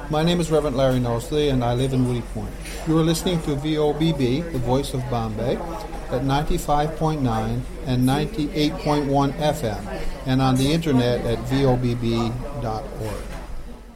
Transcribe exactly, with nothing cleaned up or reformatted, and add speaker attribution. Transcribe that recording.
Speaker 1: My name is Reverend Larry Nosley, and I live in Woody Point. You are listening to V O B B, the voice of Bombay, at ninety-five point nine and ninety-eight point one F M, and on the internet at V O B B dot org.